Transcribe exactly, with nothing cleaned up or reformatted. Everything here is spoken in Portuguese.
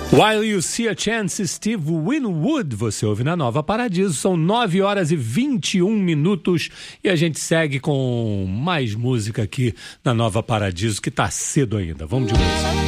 While You See a Chance, Steve Winwood, você ouve na Nova Paradiso, são nove horas e vinte e um minutos e a gente segue com mais música aqui na Nova Paradiso, que tá cedo ainda. Vamos de música.